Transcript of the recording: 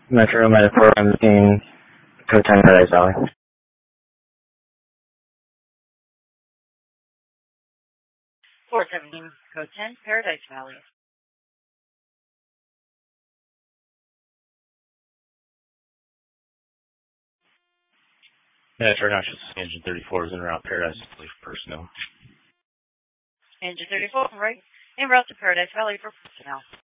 Metro Med 417, code 10 Paradise Valley. 417, code 10, Paradise Valley. Metro Noxious Engine 34 is en route Paradise Valley for personnel. Engine 34, right, en route to Paradise Valley for personnel.